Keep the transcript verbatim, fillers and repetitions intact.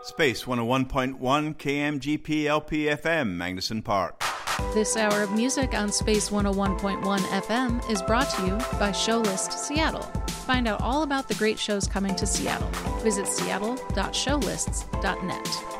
Space one oh one point one K M G P L P F M, Magnuson Park. This hour of music on Space one oh one point one F M is brought to you by Showlist Seattle. Find out all about the great shows coming to Seattle. Visit seattle dot showlists dot net.